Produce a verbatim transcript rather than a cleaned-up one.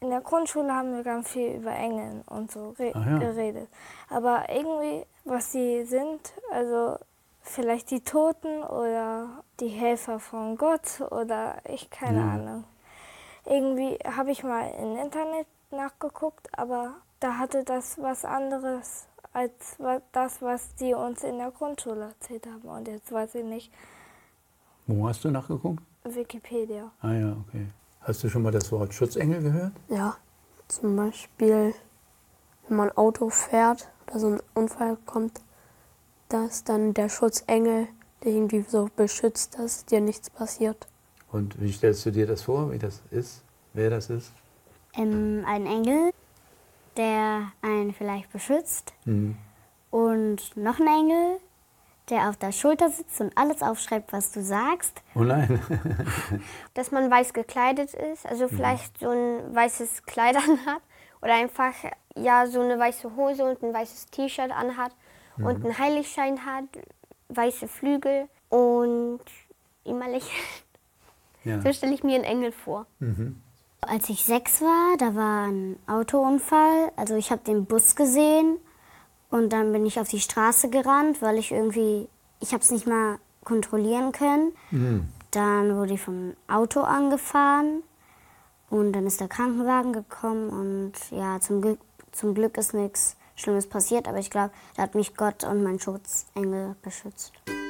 In der Grundschule haben wir ganz viel über Engel und so re- Ach ja. geredet. Aber irgendwie, was sie sind, also vielleicht die Toten oder die Helfer von Gott oder ich, keine Ja. Ahnung. Irgendwie habe ich mal im Internet nachgeguckt, aber da hatte das was anderes als wa- das, was die uns in der Grundschule erzählt haben. Und jetzt weiß ich nicht, Wo hast du nachgeguckt? Wikipedia. Ah ja, okay. Hast du schon mal das Wort Schutzengel gehört? Ja, zum Beispiel, wenn man Auto fährt oder so ein Unfall kommt, dass dann der Schutzengel dich irgendwie so beschützt, dass dir nichts passiert. Und wie stellst du dir das vor, wie das ist, wer das ist? Ähm, ein Engel, der einen vielleicht beschützt. Mhm. Und noch ein Engel, der auf der Schulter sitzt und alles aufschreibt, was du sagst. Oh nein. Dass man weiß gekleidet ist, also vielleicht so ein weißes Kleid anhat oder einfach ja so eine weiße Hose und ein weißes T-Shirt anhat und einen Heiligschein hat, weiße Flügel und immer lächelt. Ja. So stelle ich mir einen Engel vor. Mhm. Als ich sechs war, da war ein Autounfall. Also ich habe den Bus gesehen und dann bin ich auf die Straße gerannt, weil ich irgendwie, ich habe es nicht mal kontrollieren können. Mhm. Dann wurde ich vom Auto angefahren und dann ist der Krankenwagen gekommen und ja, zum Glück, zum Glück ist nichts Schlimmes passiert, aber ich glaube, da hat mich Gott und mein Schutzengel beschützt.